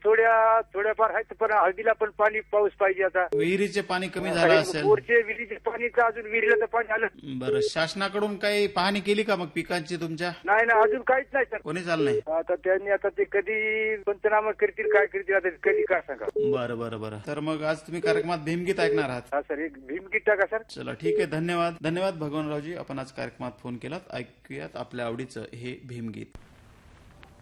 थोड्याफार आहेत, पण हळदीला पण पाऊस पाहिजे. आता विहिरीचे पाणी कमी झालं असेल, विहिरीचे पाणीचं अजून विहिरीला तर पाणी आलं. बरं, शासनाकडून काही पाहणी केली का मग पिकांची तुमच्या? नाही ना, अजून काहीच नाही सर. कोणी चाललं नाही. आता त्यांनी आता ते कधी पंचनामा करतील, काय करतील, आता कधी काय सांगा. बरं बरं बरं. तर मग आज तुम्ही कार्यक्रमात भीमगीत ऐकणार आहात? हा सर, एक भीमगीत टाका सर. चला ठीक आहे, धन्यवाद. धन्यवाद भगवानरावजी, आपण आज कार्यक्रमात फोन केलात. ऐकूयात आपल्या आवडीचं हे भीमगीत.